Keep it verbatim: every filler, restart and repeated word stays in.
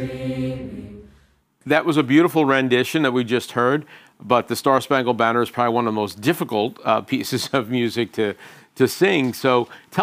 That was a beautiful rendition that we just heard, but the Star Spangled Banner is probably one of the most difficult uh, pieces of music to, to sing. So tell